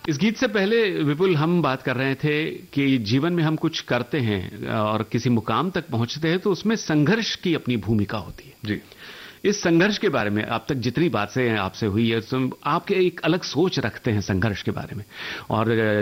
इस गीत से पहले विपुल हम बात कर रहे थे कि जीवन में हम कुछ करते हैं और किसी मुकाम तक पहुंचते हैं तो उसमें संघर्ष की अपनी भूमिका होती है। जी, इस संघर्ष के बारे में अब तक जितनी बातें आपसे हुई है तो आपके एक अलग सोच रखते हैं संघर्ष के बारे में, और